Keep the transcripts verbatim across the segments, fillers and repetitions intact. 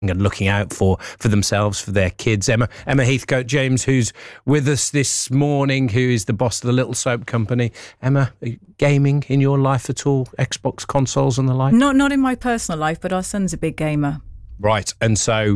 and looking out for for themselves, for their kids. Emma Emma Heathcote James, who's with us this morning, who is the boss of the Little Soap Company. Emma, gaming in your life at all? Xbox consoles and the like? Not not in my personal life, but our son's a big gamer. Right, and so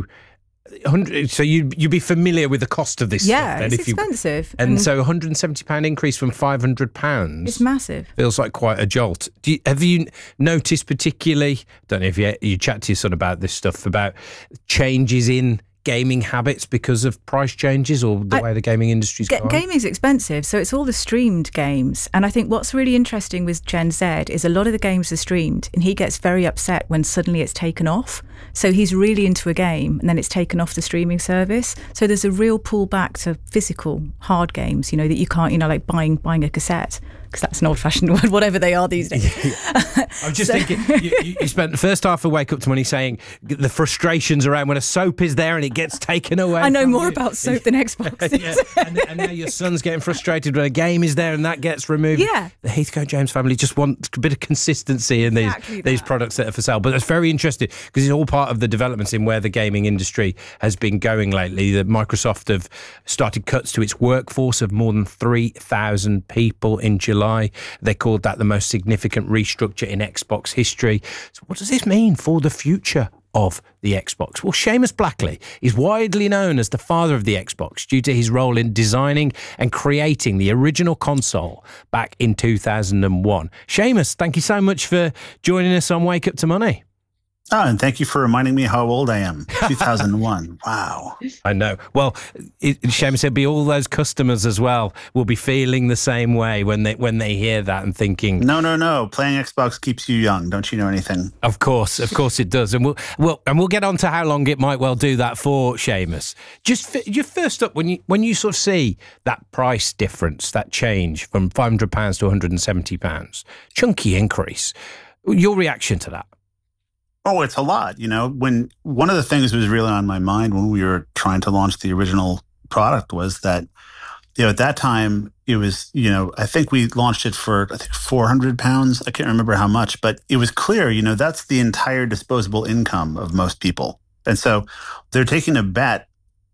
so you you'd be familiar with the cost of this yeah, stuff then, it's if you, expensive. and, and so a one hundred and seventy pound increase from five hundred pounds. It's massive. Feels like quite a jolt. Do you, have you noticed particularly, don't know if you, you chat to your son about this stuff, about changes in gaming habits because of price changes or the I, way the gaming industry's ga- going? Gaming's expensive, so it's all the streamed games. And I think what's really interesting with Gen Z is a lot of the games are streamed, and he gets very upset when suddenly it's taken off. So he's really into a game, and then it's taken off the streaming service. So there's a real pull back to physical hard games, you know, that you can't, you know, like buying buying a cassette, because that's an old-fashioned word, whatever they are these days. I'm just so. thinking, you, you spent the first half of Wake Up to Money saying the frustrations around when a soap is there and it gets taken away. I know more you. about soap than Xbox. yeah. and, and now your son's getting frustrated when a game is there and that gets removed. Yeah. The Heathcote James family just want a bit of consistency in these, exactly these products that are for sale. But that's very interesting because it's all part of the developments in where the gaming industry has been going lately. That Microsoft have started cuts to its workforce of more than three thousand people in July. They called that the most significant restructure in Xbox history. So what does this mean for the future of the Xbox? Well, Seamus Blackley is widely known as the father of the Xbox due to his role in designing and creating the original console back in two thousand one. Seamus, thank you so much for joining us on Wake Up to Money. Oh, and thank you for reminding me how old I am. two thousand one. Wow. I know. Well, it, Seamus, there'll be all those customers as well will be feeling the same way when they when they hear that and thinking, no, no, no. Playing Xbox keeps you young. Don't you know anything? Of course, of course it does. And we'll, we'll and we'll get on to how long it might well do that for, Seamus. Just, just first up, when you when you sort of see that price difference, that change from five hundred pounds to one hundred seventy pounds, chunky increase, your reaction to that? Oh, it's a lot. You know, when one of the things that was really on my mind when we were trying to launch the original product was that, you know, at that time it was, you know, I think we launched it for, I think, four hundred pounds. I can't remember how much, but it was clear, you know, that's the entire disposable income of most people. And so they're taking a bet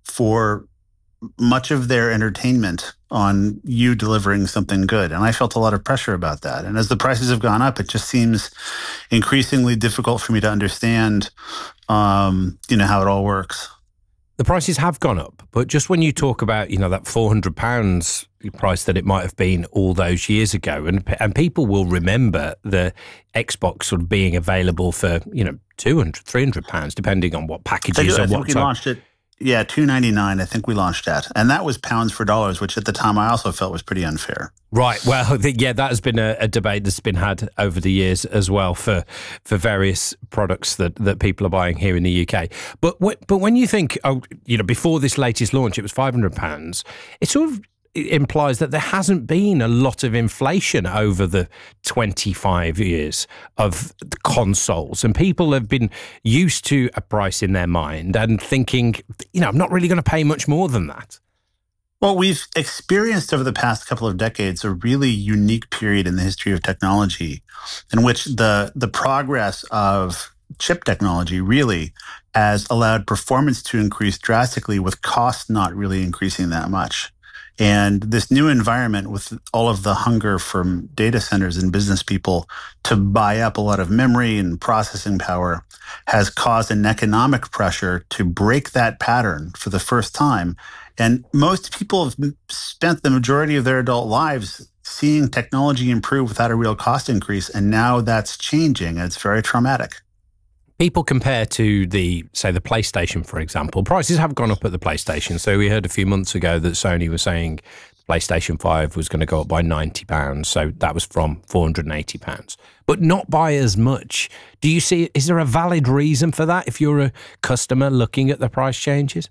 for much of their entertainment on you delivering something good. And I felt a lot of pressure about that. And as the prices have gone up, it just seems increasingly difficult for me to understand, um, you know, how it all works. The prices have gone up, but just when you talk about, you know, that four hundred pounds price that it might have been all those years ago, and and people will remember the Xbox sort of being available for, you know, two hundred, three hundred pounds, depending on what packages I or think what we time. launched it. Yeah, two ninety-nine. I think we launched at, and that was pounds for dollars, which at the time I also felt was pretty unfair. Right. Well, yeah, that has been a, a debate that's been had over the years as well for for various products that, that people are buying here in the U K. But but when you think, oh, you know, before this latest launch, it was five hundred pounds. It sort of implies that there hasn't been a lot of inflation over the twenty-five years of the consoles, and people have been used to a price in their mind and thinking, you know, I'm not really going to pay much more than that. Well, we've experienced over the past couple of decades a really unique period in the history of technology in which the the progress of chip technology really has allowed performance to increase drastically with cost not really increasing that much. And this new environment with all of the hunger from data centers and business people to buy up a lot of memory and processing power has caused an economic pressure to break that pattern for the first time. And most people have spent the majority of their adult lives seeing technology improve without a real cost increase. And now that's changing, and it's very traumatic. People compare to the, say, the PlayStation, for example. Prices have gone up at the PlayStation. So we heard a few months ago that Sony was saying the PlayStation five was going to go up by ninety pounds. So that was from four hundred eighty pounds, but not by as much. Do you see, is there a valid reason for that if you're a customer looking at the price changes?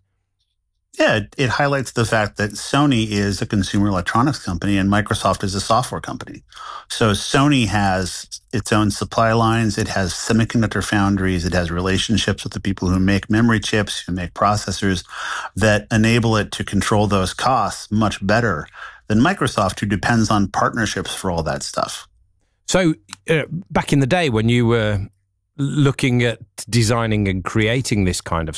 Yeah, it, it highlights the fact that Sony is a consumer electronics company and Microsoft is a software company. So Sony has its own supply lines. It has semiconductor foundries. It has relationships with the people who make memory chips, who make processors that enable it to control those costs much better than Microsoft, who depends on partnerships for all that stuff. So uh, back in the day when you were looking at designing and creating this kind of